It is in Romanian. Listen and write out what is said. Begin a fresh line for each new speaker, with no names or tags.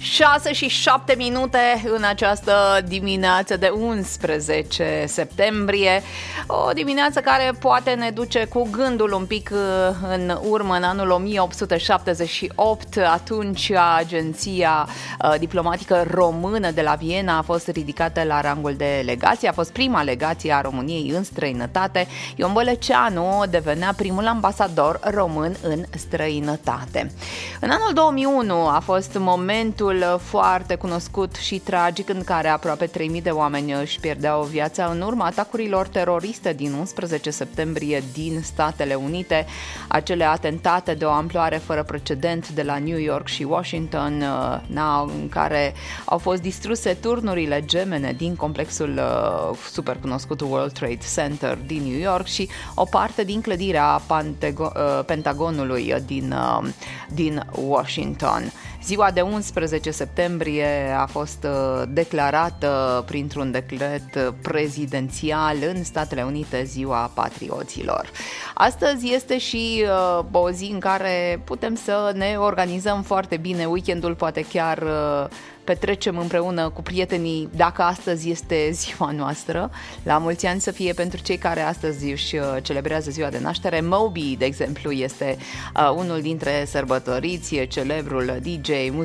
6:07 în această dimineață de 11 septembrie. O dimineață care poate ne duce cu gândul un pic în urmă, în anul 1878. Atunci Agenția Diplomatică Română de la Viena a fost ridicată la rangul de legație. A fost prima legație a României în străinătate. Ion Bălăceanu devenea primul ambasador român în străinătate. În anul 2001 a fost momentul foarte cunoscut și tragic în care aproape 3.000 de oameni își pierdeau viața în urma atacurilor teroriste din 11 septembrie din Statele Unite. Acele atentate de o amploare fără precedent de la New York și Washington, în care au fost distruse turnurile gemene din complexul super cunoscut World Trade Center din New York și o parte din clădirea Pentagonului din Washington. Ziua de 11 septembrie a fost declarată printr-un decret prezidențial în Statele Unite Ziua Patrioților. Astăzi este și o zi în care putem să ne organizăm foarte bine weekendul, poate chiar petrecem împreună cu prietenii, dacă astăzi este ziua noastră. La mulți ani să fie pentru cei care astăzi își celebrează ziua de naștere. Moby, de exemplu, este unul dintre sărbătoriți, celebrul DJ,